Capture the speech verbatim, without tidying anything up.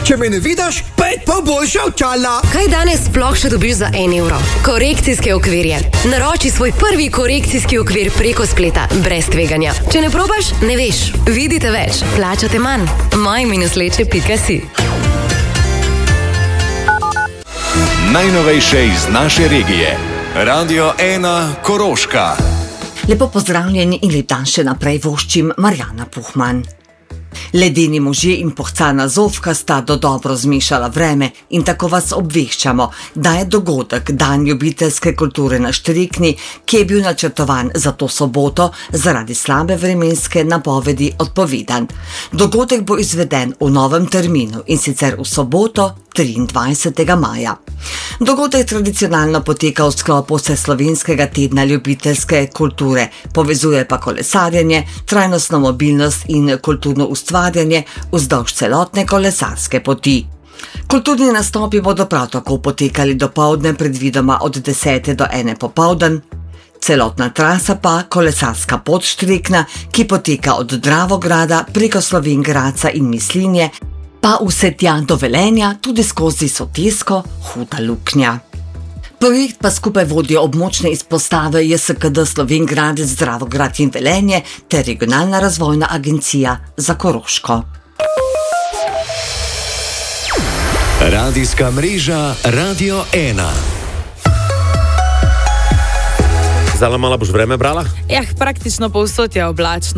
Če me ne vidiš, pet pa boljša očala. Kaj danes sploh še dobiš za en evro? Korekcijske okvirje. Naroči svoj prvi korekcijski okvir preko spleta, brez tveganja. Če ne probaš, ne veš. Vidite več, plačate manj. maj minus leče pika si. Najnovejše iz naše regije. Radio ena Koroška. Lepo pozdravljeni in lep dan še naprej voščim Marjana Puhman. Ledeni možje in pohcana Zofka sta dodobro zmešala vreme in tako vas obveščamo, da je dogodek Dan ljubiteljske kulture na Štrikni, ki je bil načrtovan za to soboto, zaradi slabe vremenske napovedi odpovedan. Dogodek bo izveden v novem terminu in sicer v soboto triindvajsetega maja. Dogodek tradicionalno poteka v sklopu vseslovenskega tedna ljubiteljske kulture, povezuje pa kolesarjenje, trajnostno mobilnost in kulturno ustvarjanje vzdolž celotne kolesarske poti. Kulturni nastopi bodo prav tako potekali dopoldne, predvidoma od desete do ene popoldan. Celotna trasa pa kolesarska pot Štrikna, ki poteka od Dravograda preko Slovenj Gradca in Mislinje, pa vse tja do Velenja, tudi skozi Sotesko, Huda Luknja. Projekt pa skupaj vodijo območne izpostave J S K D Slovenj Gradec, Dravograd in Velenje ter Regionalna razvojna agencija za Koroško. Radijska mreža Radio ena. Zdaj, mala boš vreme brala? Ja, praktično povsod je oblačno.